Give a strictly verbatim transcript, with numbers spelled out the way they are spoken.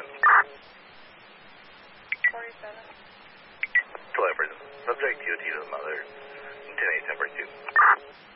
forty-seven. Telephone. Subject T O T to the mother. ten eight ten two.